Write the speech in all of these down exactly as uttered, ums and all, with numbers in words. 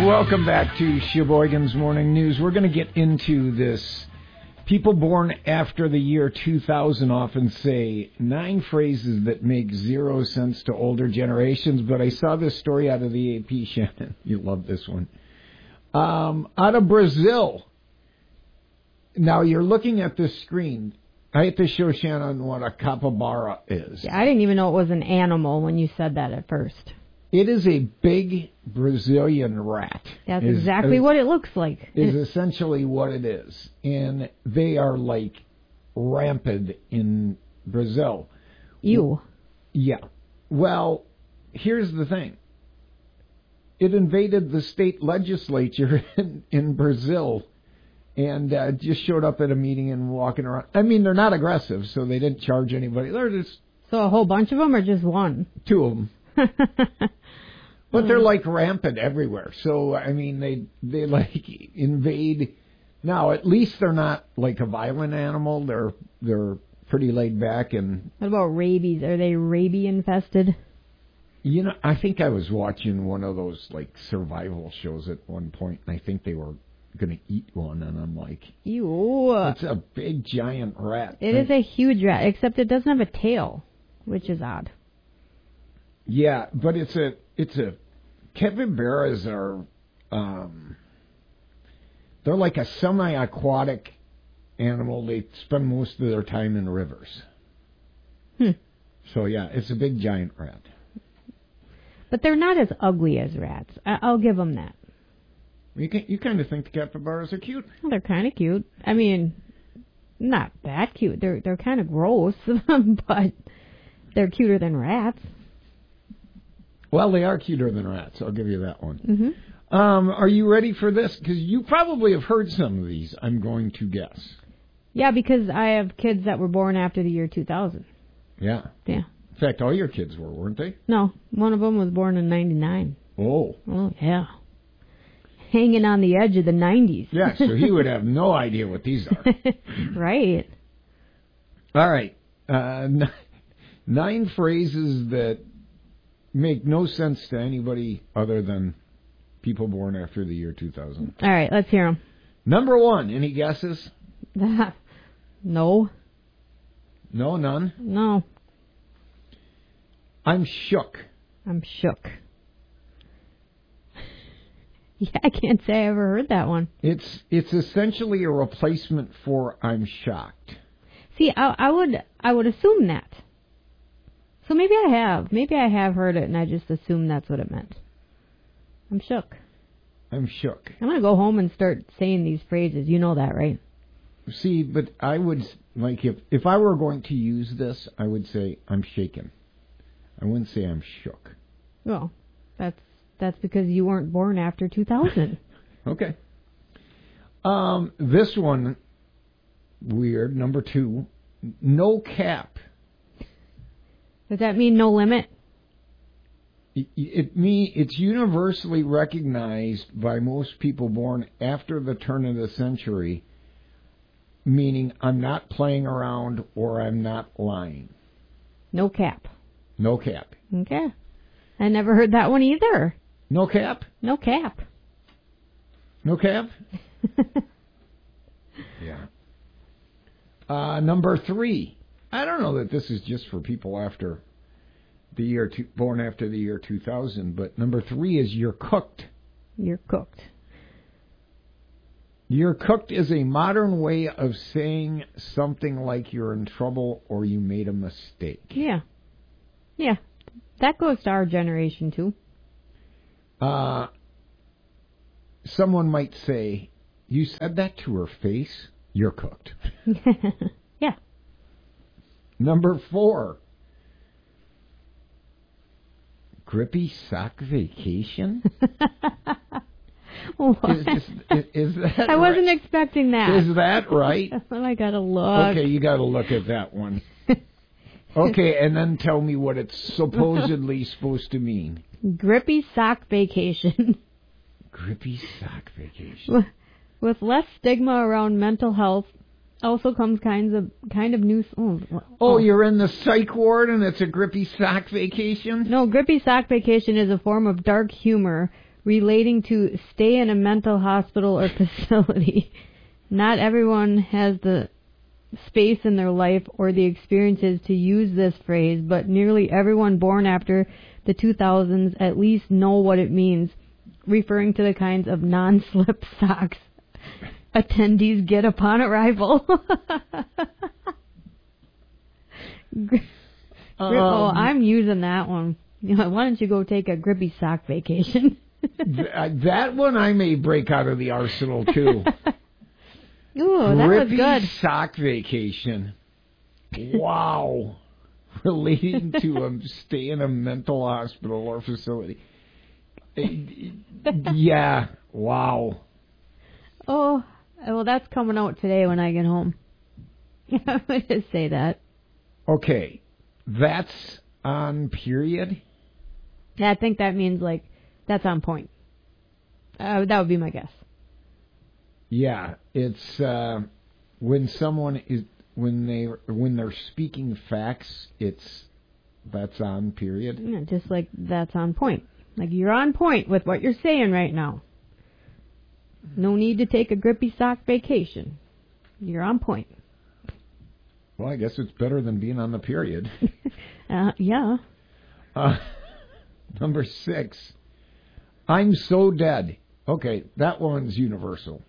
welcome back to Sheboygan's Morning News. We're going to get into this. People born after the year two thousand often say nine phrases that make zero sense to older generations, but I saw this story out of the A P, Shannon. You love this one. Um, out of Brazil. Now, you're looking at this screen. I have to show Shannon what a capybara is. Yeah, I didn't even know it was an animal when you said that at first. It is a big Brazilian rat. That's is, exactly is, what it looks like. Is essentially what it is. And they are like rampant in Brazil. Ew. Yeah. Well, here's the thing. It invaded the state legislature in, in Brazil and uh, just showed up at a meeting and walking around. I mean, they're not aggressive, so they didn't charge anybody. They're just... So a whole bunch of them or just one? Two of them. But they're like rampant everywhere. So, I mean, they they like invade. Now, at least they're not like a violent animal. They're they're pretty laid back. And what about rabies? Are they rabies infested? You know, I think I was watching one of those like survival shows at one point, and I think they were going to eat one, and I'm like, ew. It's a big giant rat. It is a huge rat, except it doesn't have a tail, which is odd. Yeah, but it's a it's a capybaras are um, they're like a semi-aquatic animal. They spend most of their time in rivers. Hmm. So yeah, it's a big giant rat. But they're not as ugly as rats. I- I'll give them that. You can, you kind of think the capybaras are cute. Well, they're kind of cute. I mean, not that cute. They're they're kind of gross, but they're cuter than rats. Well, they are cuter than rats. I'll give you that one. Mm-hmm. Um, are you ready for this? Because you probably have heard some of these, I'm going to guess. Yeah, because I have kids that were born after the year two thousand. Yeah. Yeah. In fact, all your kids were, weren't they? No, one of them was born in ninety-nine. Oh. Oh, yeah. Hanging on the edge of the nineties. Yeah, so he would have no idea what these are. Right. All right. Uh, n- nine phrases that make no sense to anybody other than people born after the year two thousand. All right, let's hear them. Number one, any guesses? no. No, none? No. I'm shook. I'm shook. Yeah, I can't say I ever heard that one. It's it's essentially a replacement for I'm shocked. See, I, I would I would assume that. So maybe I have. Maybe I have heard it, and I just assumed that's what it meant. I'm shook. I'm shook. I'm going to go home and start saying these phrases. You know that, right? See, but I would, like, if, if I were going to use this, I would say I'm shaken. I wouldn't say I'm shook. Well, that's that's because you weren't born after two thousand. Okay. Um, this one, weird, number two, no cap. Does that mean no limit? It, it mean it's universally recognized by most people born after the turn of the century, meaning I'm not playing around or I'm not lying. No cap. No cap. Okay. I never heard that one either. No cap? No cap. No cap? Yeah. Uh, number three. I don't know that this is just for people after the year two, born after the year two thousand, but number three is you're cooked. You're cooked. You're cooked is a modern way of saying something like you're in trouble or you made a mistake. Yeah. Yeah. That goes to our generation, too. Uh, someone might say, you said that to her face? You're cooked. Yeah. Number four. Grippy sock vacation? What? Is, is, is that I wasn't right? expecting that. Is that right? I gotta look. Okay, you gotta look at that one. Okay, and then tell me what it's supposedly supposed to mean. Grippy sock vacation. Grippy sock vacation. With less stigma around mental health, also comes kinds of kind of new. Oh, oh, oh, you're in the psych ward and it's a grippy sock vacation? No, grippy sock vacation is a form of dark humor relating to stay in a mental hospital or facility. Not everyone has the space in their life or the experiences to use this phrase, but nearly everyone born after the two thousands at least know what it means, referring to the kinds of non-slip socks attendees get upon arrival. Um, oh, I'm using that one. Why don't you go take a grippy sock vacation? th- that one I may break out of the arsenal, too. Ooh, that grippy was good. Sock vacation. Wow. Relating to a stay in a mental hospital or facility. Yeah, wow. Oh, well, that's coming out today when I get home. I'm going to say that. Okay. That's on period? Yeah, I think that means, like, that's on point. Uh, that would be my guess. Yeah, it's uh, when someone is when they when they're speaking facts, it's that's on period. Yeah, just like that's on point. Like you're on point with what you're saying right now. No need to take a grippy sock vacation. You're on point. Well, I guess it's better than being on the period. uh, yeah. Uh, number six. I'm so dead. Okay, that one's universal.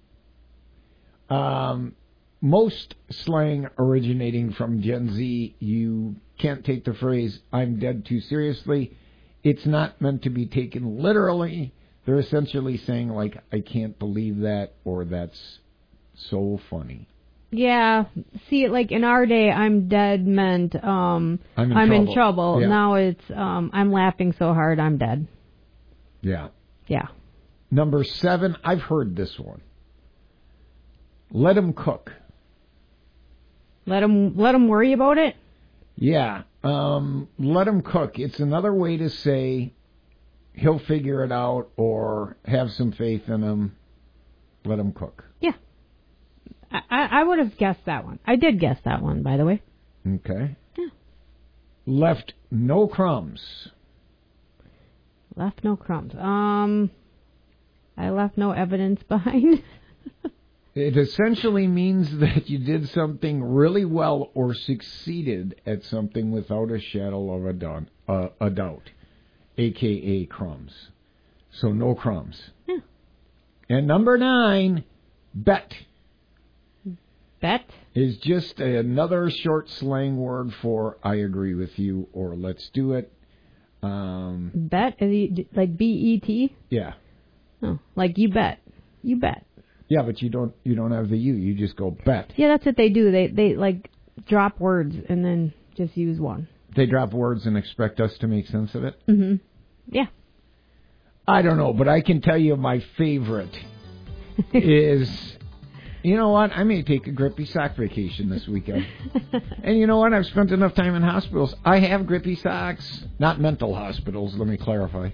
Um, most slang originating from Gen Z, you can't take the phrase, I'm dead too seriously. It's not meant to be taken literally. They're essentially saying, like, I can't believe that, or that's so funny. Yeah, see, like in our day, I'm dead meant um, I'm in I'm trouble. In trouble. Yeah. Now it's um, I'm laughing so hard I'm dead. Yeah. Yeah. Number seven, I've heard this one. Let him cook. Let him let him worry about it. Yeah. Um, let him cook. It's another way to say he'll figure it out or have some faith in him. Let him cook. Yeah. I, I would have guessed that one. I did guess that one, by the way. Okay. Yeah. Left no crumbs. Left no crumbs. Um, I left no evidence behind. It essentially means that you did something really well or succeeded at something without a shadow of a, don, uh, a doubt, a k a crumbs. So no crumbs. Yeah. And number nine, bet. Bet? Is just another short slang word for I agree with you or let's do it. Um, bet? Is he, like B E T? Yeah. Oh, like you bet. You bet. Yeah, but you don't you don't have the you. You just go bet. Yeah, that's what they do. They they like drop words and then just use one. They drop words and expect us to make sense of it? Mm-hmm. Yeah. I don't know, but I can tell you my favorite is, you know what? I may take a grippy sock vacation this weekend. And you know what? I've spent enough time in hospitals. I have grippy socks. Not mental hospitals, let me clarify.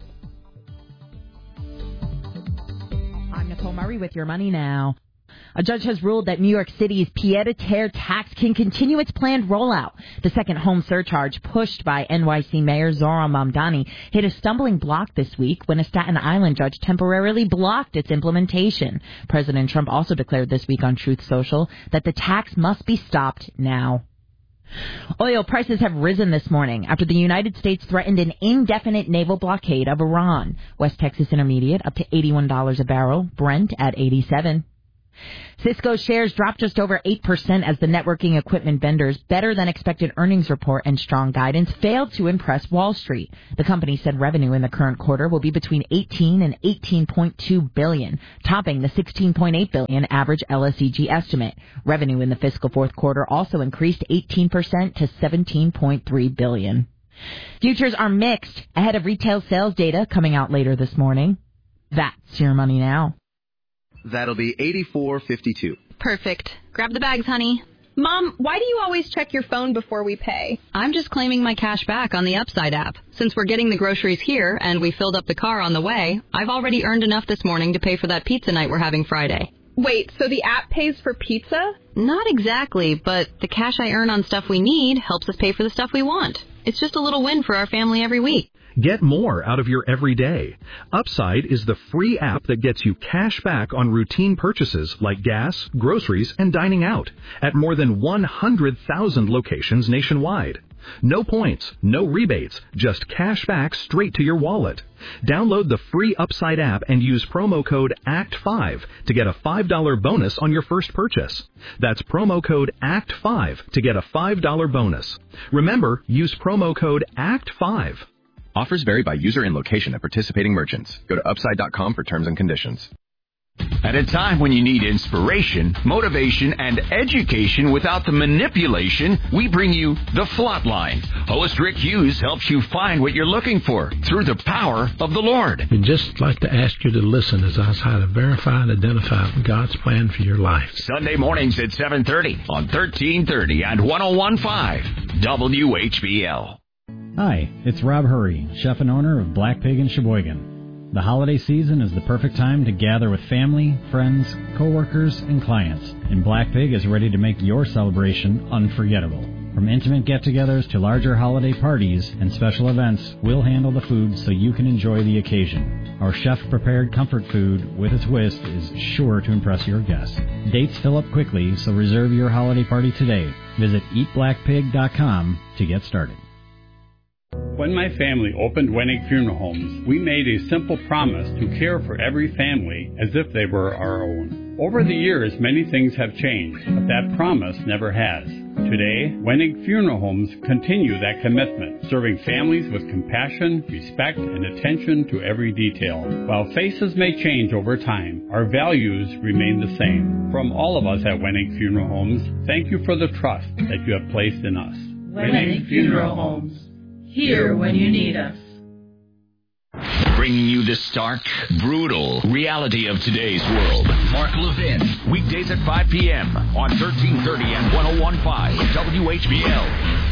I'm Nicole Murray with Your Money Now. A judge has ruled that New York City's pied-à-terre tax can continue its planned rollout. The second home surcharge pushed by N Y C Mayor Zohran Mamdani hit a stumbling block this week when a Staten Island judge temporarily blocked its implementation. President Trump also declared this week on Truth Social that the tax must be stopped now. Oil prices have risen this morning after the United States threatened an indefinite naval blockade of Iran. West Texas Intermediate up to eighty-one dollars a barrel, Brent at eighty-seven. Cisco shares dropped just over eight percent as the networking equipment vendor's better-than-expected earnings report and strong guidance failed to impress Wall Street. The company said revenue in the current quarter will be between eighteen and eighteen point two billion dollars, topping the sixteen point eight billion dollars average L S E G estimate. Revenue in the fiscal fourth quarter also increased eighteen percent to seventeen point three billion dollars. Futures are mixed ahead of retail sales data coming out later this morning. That's Your Money Now. That'll be eighty-four fifty-two. Perfect. Grab the bags, honey. Mom, why do you always check your phone before we pay? I'm just claiming my cash back on the Upside app. Since we're getting the groceries here and we filled up the car on the way, I've already earned enough this morning to pay for that pizza night we're having Friday. Wait, so the app pays for pizza? Not exactly, but the cash I earn on stuff we need helps us pay for the stuff we want. It's just a little win for our family every week. Get more out of your everyday. Upside is the free app that gets you cash back on routine purchases like gas, groceries, and dining out at more than one hundred thousand locations nationwide. No points, no rebates, just cash back straight to your wallet. Download the free Upside app and use promo code A C T five to get a five dollars bonus on your first purchase. That's promo code A C T five to get a five dollars bonus. Remember, use promo code A C T five. Offers vary by user and location at participating merchants. Go to upside dot com for terms and conditions. At a time when you need inspiration, motivation, and education without the manipulation, we bring you The Flatline. Host Rick Hughes helps you find what you're looking for through the power of the Lord. We'd just like to ask you to listen as I try to verify and identify God's plan for your life. Sunday mornings at seven thirty on thirteen thirty and one oh one point five W H B L. Hi, it's Rob Hurry, chef and owner of Black Pig in Sheboygan. The holiday season is the perfect time to gather with family, friends, coworkers, and clients, and Black Pig is ready to make your celebration unforgettable. From intimate get-togethers to larger holiday parties and special events, we'll handle the food so you can enjoy the occasion. Our chef-prepared comfort food with a twist is sure to impress your guests. Dates fill up quickly, so reserve your holiday party today. Visit eat black pig dot com to get started. When my family opened Wenig Funeral Homes, we made a simple promise to care for every family as if they were our own. Over the years, many things have changed, but that promise never has. Today, Wenig Funeral Homes continue that commitment, serving families with compassion, respect, and attention to every detail. While faces may change over time, our values remain the same. From all of us at Wenig Funeral Homes, thank you for the trust that you have placed in us. Wenig Funeral Homes. Here when you need us. Bringing you the stark, brutal reality of today's world. Mark Levin, weekdays at five p.m. on thirteen thirty and one oh one point five W H B L.